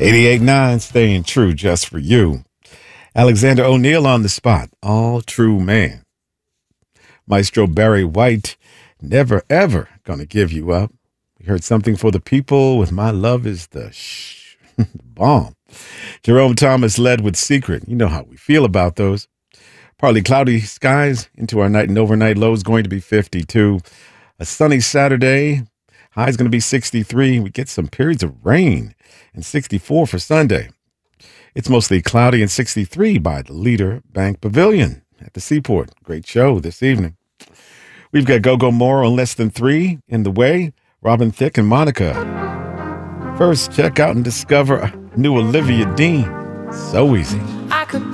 88.9, staying true just for you. Alexander O'Neal on the spot, all true man. Maestro Barry White, never ever gonna give you up. We heard something for the people with My Love is the bomb. Jerome Thomas led with Secret. You know how we feel about those. Partly cloudy skies into our night and overnight lows going to be 52. A sunny Saturday. High is going to be 63. We get some periods of rain and 64 for Sunday. It's mostly cloudy and 63 by the Leader Bank Pavilion at the Seaport. Great show this evening. We've got Go-Go More on Less Than 3 in the way. Robin Thicke and Monica. First, check out and discover a new Olivia Dean. So easy.